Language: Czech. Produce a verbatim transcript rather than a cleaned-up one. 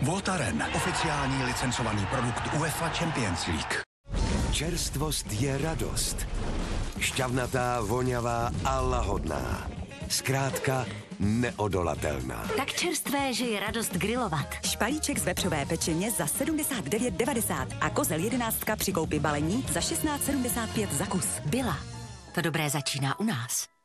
Voltaren, oficiální licencovaný produkt UEFA Champions League. Čerstvost je radost. Šťavnatá, voňavá a lahodná. Zkrátka neodolatelná. Tak čerstvé, že je radost grilovat. Špalíček z vepřové pečeně za sedmdesát devět devadesát a kozel jedenáctka při koupi balení za šestnáct sedmdesát pět za kus. Byla. To dobré začíná u nás.